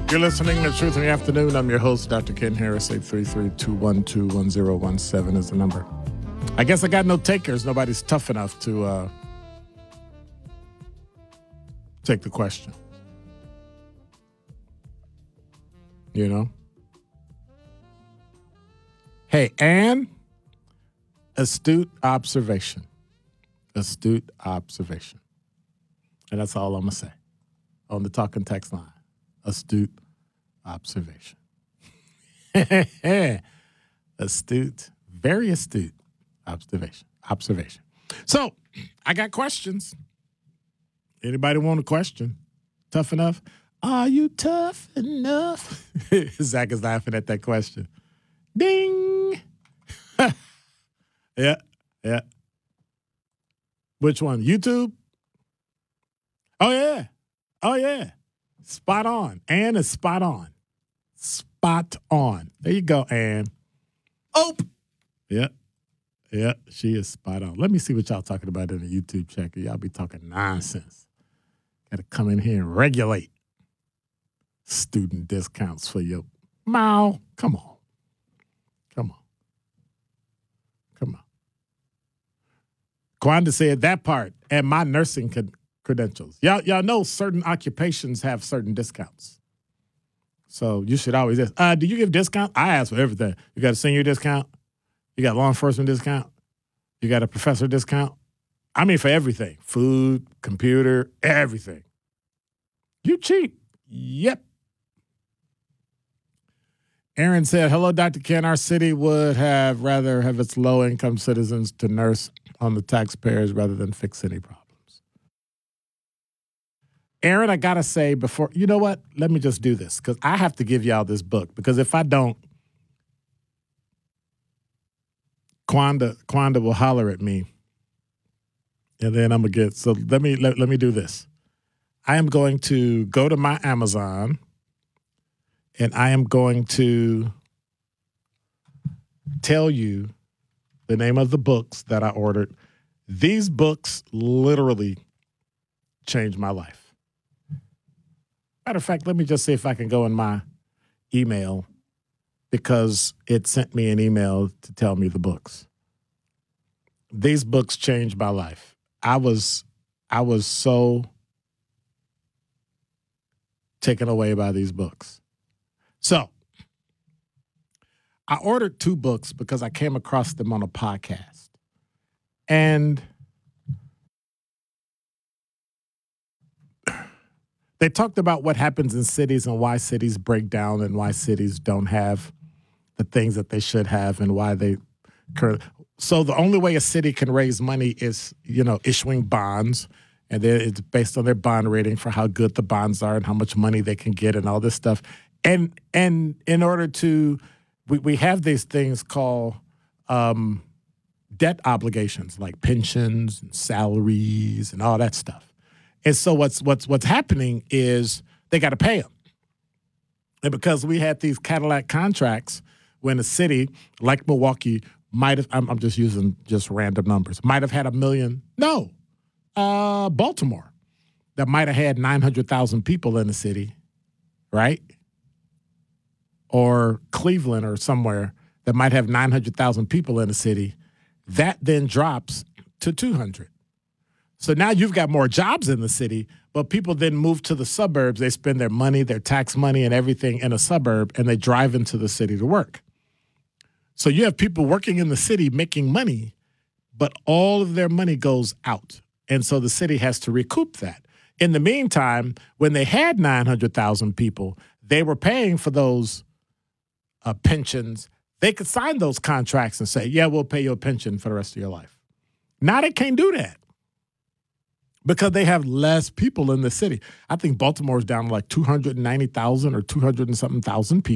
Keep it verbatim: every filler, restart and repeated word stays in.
You're listening to Truth in the Afternoon. I'm your host, Doctor Ken Harris. eight three three, two one two, one zero one seven is the number. I guess I got no takers. Nobody's tough enough to uh, take the question. You know? Hey, Ann, astute observation. Astute observation. And that's all I'm going to say on the talking text line. Astute observation. Astute, very astute observation. Observation. So, I got questions. Anybody want a question? Tough enough? Are you tough enough? Zach is laughing at that question. Ding. yeah, yeah. Which one? YouTube? Oh, yeah. Oh, yeah. Spot on. Ann is spot on. Spot on. There you go, Ann. Oh. Yeah. Yeah, she is spot on. Let me see what y'all talking about in the YouTube chat. Y'all be talking nonsense. Got to come in here and regulate student discounts for your mouth. Come on. Come on. Come on. Quanda said that part and my nursing could. Credentials. Y'all, y'all know certain occupations have certain discounts. So you should always ask, uh, do you give discount? I ask for everything. You got a senior discount? You got law enforcement discount? You got a professor discount? I mean, for everything. Food, computer, everything. You cheap. Yep. Aaron said, hello, Doctor Ken. Our city would have rather have its low-income citizens to nurse on the taxpayers rather than fix any problem. Aaron, I got to say before, you know what? Let me just do this because I have to give y'all this book because if I don't, Quanda, Quanda will holler at me and then I'm going to get, so let me, let, let me do this. I am going to go to my Amazon and I am going to tell you the name of the books that I ordered. These books literally changed my life. Matter of fact, let me just see if I can go in my email because it sent me an email to tell me the books. These books changed my life. I was, I was so taken away by these books. So I ordered two books because I came across them on a podcast. And they talked about what happens in cities and why cities break down and why cities don't have the things that they should have and why they currently. So the only way a city can raise money is, you know, issuing bonds. And then it's based on their bond rating for how good the bonds are and how much money they can get and all this stuff. And and in order to, we, we have these things called um, debt obligations like pensions and salaries and all that stuff. And so what's what's what's happening is they got to pay them. And because we had these Cadillac contracts when a city like Milwaukee might have, I'm, I'm just using just random numbers, might have had a million, no, uh, Baltimore, that might have had nine hundred thousand people in the city, right? Or Cleveland or somewhere that might have nine hundred thousand people in the city, that then drops to two hundred. So now you've got more jobs in the city, but people then move to the suburbs. They spend their money, their tax money and everything in a suburb, and they drive into the city to work. So you have people working in the city making money, but all of their money goes out. And so the city has to recoup that. In the meantime, when they had nine hundred thousand people, they were paying for those uh, pensions. They could sign those contracts and say, yeah, we'll pay you a pension for the rest of your life. Now they can't do that. Because they have less people in the city. I think Baltimore's down to like two hundred ninety thousand or two hundred and something thousand people.